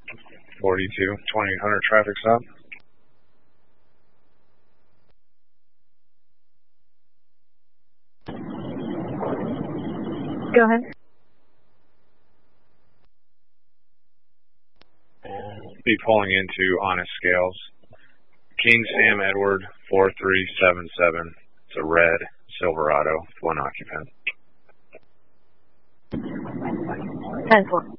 42, 2800 traffic stop. Go ahead. Be pulling into Honest Scales. King Sam Edward 4377. It's a red Silverado, one occupant. 10-4.